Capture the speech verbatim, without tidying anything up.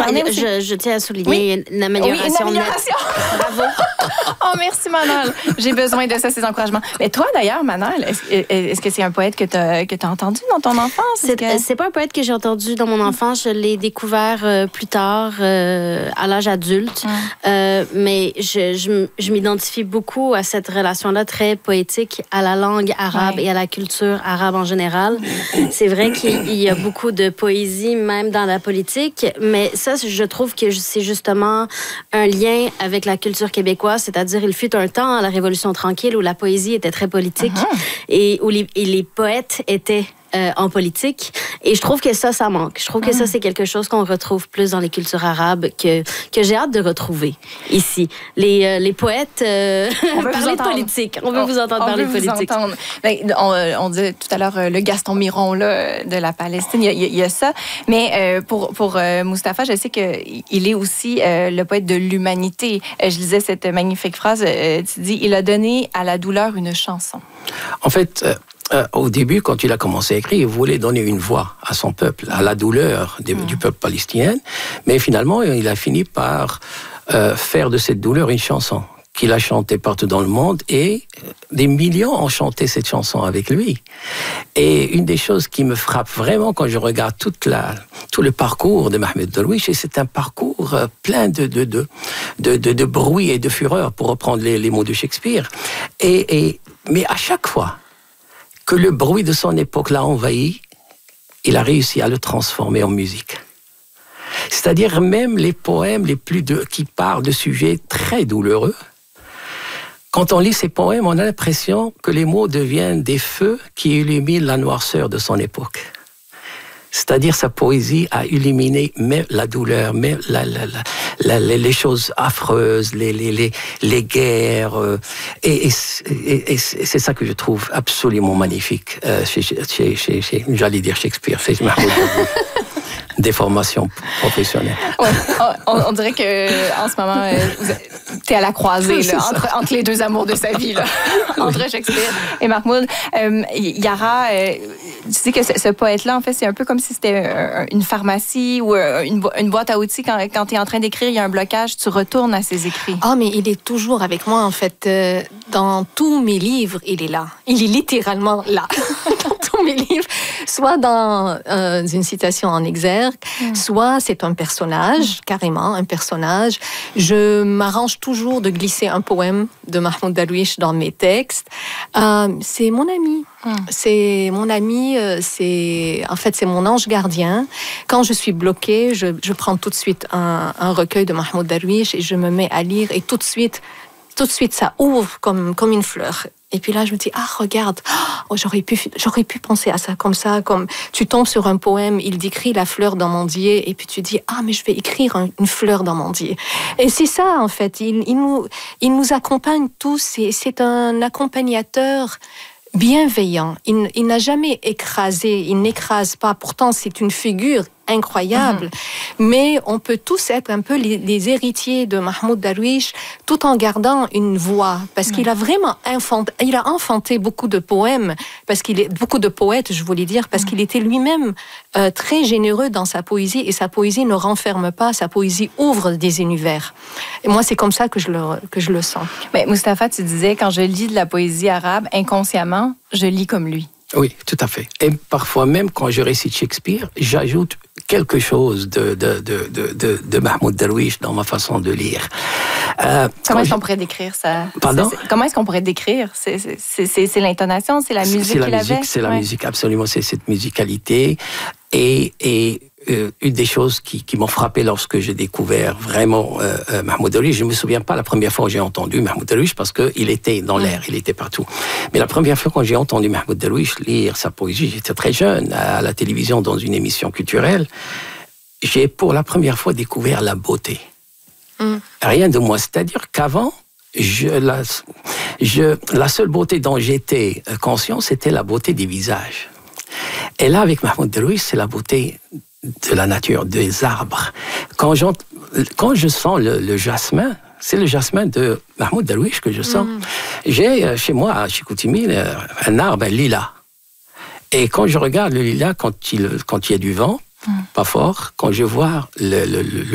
concerné non, aussi? Je, je tiens à souligner oui. une amélioration. Oui, une amélioration. Bravo. Oh, merci, Manal. J'ai besoin de ça, ces encouragements. Mais toi, d'ailleurs, Manal, est-ce, est-ce que c'est un poète que tu as que t'as entendu dans ton enfance? C'est, que... c'est pas un poète que j'ai entendu dans mon enfance. Je l'ai découvert euh, plus tard, euh, à l'âge adulte. Mm. Euh, mais je, je, je m'identifie beaucoup à cette relation-là très poétique à la langue arabe ouais. et à la culture arabe en général. C'est vrai qu'il y a beaucoup de poésie, même dans la politique, mais ça, je trouve que c'est justement un lien avec la culture québécoise, c'est-à-dire il fut un temps à la Révolution tranquille où la poésie était très politique uh-huh. et où les, et les poètes étaient Euh, en politique. Et je trouve que ça, ça manque. Je trouve que mmh. ça, c'est quelque chose qu'on retrouve plus dans les cultures arabes que, que j'ai hâte de retrouver ici. Les, euh, les poètes, euh, on veut parler vous de politique. On veut on, vous entendre on parler veut politique. Vous entendre. Ben, on, on disait tout à l'heure le Gaston Miron là, de la Palestine. Il y a, il y a ça. Mais euh, pour, pour euh, Mustapha, je sais qu'il est aussi euh, le poète de l'humanité. Euh, je lisais cette magnifique phrase. Euh, tu dis, il a donné à la douleur une chanson. En fait... Euh... Euh, au début, quand il a commencé à écrire, il voulait donner une voix à son peuple, à la douleur des, mmh. du peuple palestinien. Mais finalement, il a fini par euh, faire de cette douleur une chanson qu'il a chantée partout dans le monde et des millions ont chanté cette chanson avec lui. Et une des choses qui me frappe vraiment quand je regarde toute la, tout le parcours de Mahmoud Darwish, c'est un parcours plein de, de, de, de, de, de bruit et de fureur, pour reprendre les, les mots de Shakespeare. Et, et, mais à chaque fois que le bruit de son époque l'a envahi, il a réussi à le transformer en musique. C'est-à-dire même les poèmes les plus de, qui parlent de sujets très douloureux, quand on lit ces poèmes, on a l'impression que les mots deviennent des feux qui illuminent la noirceur de son époque. C'est-à-dire sa poésie a illuminé même la douleur, même la, la, la, la, les choses affreuses, les, les, les, les guerres. Euh, et, et, et, et c'est ça que je trouve absolument magnifique euh, chez, chez, chez, chez, j'allais dire Shakespeare, c'est Mahmoud Darwish. Des formations professionnelles. Ouais, on, on dirait que en ce moment, euh, tu es à la croisée là, entre, entre les deux amours de sa vie, là, entre Shakespeare et Mahmoud. Euh, Yara, euh, tu sais que ce, ce poète-là, en fait, c'est un peu comme si c'était euh, une pharmacie ou euh, une, bo- une boîte à outils. Quand, quand tu es en train d'écrire, il y a un blocage, tu retournes à ses écrits. Ah, oh, mais il est toujours avec moi, en fait. Euh, dans tous mes livres, il est là. Il est littéralement là. Dans tous mes livres. Soit dans euh, une citation en exergue, mmh. soit c'est un personnage, mmh. carrément, un personnage. Je m'arrange toujours de glisser un poème de Mahmoud Darwish dans mes textes. Euh, c'est mon ami. Mmh. C'est mon ami, c'est, en fait, c'est mon ange gardien. Quand je suis bloquée, je, je prends tout de suite un, un recueil de Mahmoud Darwish et je me mets à lire et tout de suite, tout de suite, ça ouvre comme, comme une fleur. Et puis là, je me dis, ah, regarde, oh, j'aurais pu, j'aurais pu penser à ça comme ça, comme tu tombes sur un poème, il décrit la fleur d'amandier, et puis tu dis, ah, mais je vais écrire un, une fleur d'amandier. Et c'est ça, en fait, il, il, nous, il nous accompagne tous, c'est, c'est un accompagnateur bienveillant. Il, il n'a jamais écrasé, il n'écrase pas. Pourtant, c'est une figure incroyable. Mm-hmm. Mais on peut tous être un peu les, les héritiers de Mahmoud Darwish tout en gardant une voix. Parce mm-hmm. qu'il a vraiment enfanté, il a enfanté beaucoup de poèmes, parce qu'il est, beaucoup de poètes, je voulais dire, parce mm-hmm. qu'il était lui-même euh, très généreux dans sa poésie et sa poésie ne renferme pas, sa poésie ouvre des univers. Et moi, c'est comme ça que je le, que je le sens. Mais Mustapha, tu disais, quand je lis de la poésie arabe, inconsciemment, je lis comme lui. Oui, tout à fait. Et parfois même, quand je récite Shakespeare, j'ajoute quelque chose de, de, de, de, de, de Mahmoud Darwish dans ma façon de lire. Euh, Comment est-ce je... qu'on pourrait décrire ça? Pardon? C'est, c'est... Comment est-ce qu'on pourrait décrire? C'est, c'est, c'est, c'est l'intonation, c'est la musique c'est la qu'il musique, avait? C'est la ouais. musique, absolument. C'est cette musicalité. Et... et Euh, une des choses qui, qui m'ont frappé lorsque j'ai découvert vraiment euh, euh, Mahmoud Darwish, je ne me souviens pas la première fois où j'ai entendu Mahmoud Darwish parce qu'il était dans l'air, il était partout. Mais la première fois quand j'ai entendu Mahmoud Darwish lire sa poésie, j'étais très jeune, à la télévision dans une émission culturelle, j'ai pour la première fois découvert la beauté. Mm. Rien de moins. C'est-à-dire qu'avant, je, la, je, la seule beauté dont j'étais conscient, c'était la beauté des visages. Et là, avec Mahmoud Darwish, c'est la beauté de la nature, des arbres. Quand, quand je sens le, le jasmin, c'est le jasmin de Mahmoud Darwish que je sens. Mm. J'ai chez moi, à Chicoutimi, un arbre, un lilas. Et quand je regarde le lilas, quand il, quand il y a du vent, mm. pas fort, quand je vois le, le, le